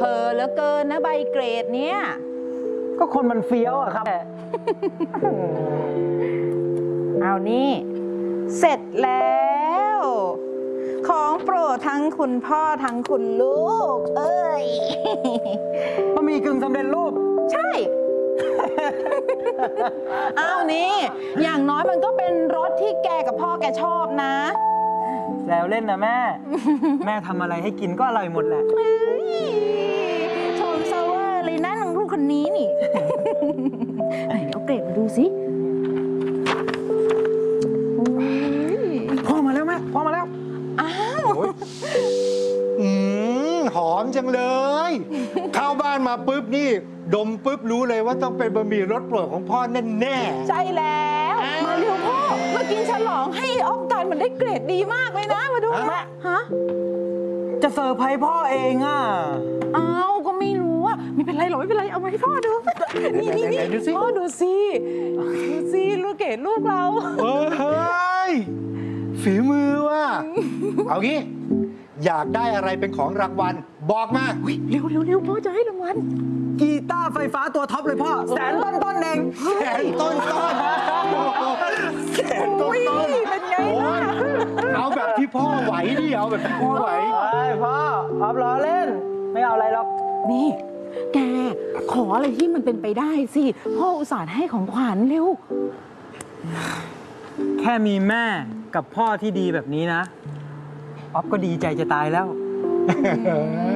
อเหลือเกินนะใบเกรดเนี้ยก็คนมันเฟี้ยวอะครับเอานี่ เสร็จแล้ว ของโปรดทั้งคุณพ่อทั้งคุณลูก เอ้ยบะหมี่กึ่งสำเร็จรูปใช่ เอานี่ อย่างน้อยมันก็เป็นรสที่แกกับพ่อแกชอบนะแซวเล่นนะแม่ แม่ทำอะไรให้กินก็อร่อยหมดแหละชมเซเวอร์เลยนะน้องลูกคนนี้นี่ ไหนเอาเกรดมาดูสิพ่อมาแล้วแม่พ่อมาแล้วอ้าวหอมจังเลย เข้าบ้านมาปุ๊บนี่ ดมปุ๊บรู้เลยว่าต้องเป็นบะหมี่รสโปรดของพ่อแน่ๆใช่แล้ว มาเร็วพ่อ มากินฉลองให้ออฟกันมันได้เกรดดีมากเลยนะ มาดูฮะแม่ฮะจะเซอร์ไพรส์พ่อเองอ่ะอ้าวก็ไม่รู้อ่ะไม่เป็นไรหรอกไม่เป็นไร เอามาให้พ่อดู นี่ไหนดูสิพ่อดูสิดูสิลูกเกดลูกเราเฮ้ยฝีมือว่ะ เอางี้ อยากได้อะไรเป็นของรางวัล บอกมาเร็วเร็วเร็วพ่อจะให้รางวัลกีตาร์ไฟฟ้าตัวท็อปเลยพ่อแสนต้นเองแสนต้นแสนต้นเป็นไงโอ้ล่ะยเอาแบบที่พ่อไหวดิเอาแบบที่พ่อไหวไอ้พ่อออฟล้อเล่น ไม่เอาอะไรหรอกนี่ แก ขออะไรที่มันเป็นไปได้สิ พ่ออุตส่าห์ให้ของขวัญเร็วแค่มีแม่กับพ่อที่ดีแบบนี้นะออฟก็ดีใจจะตายแล้ว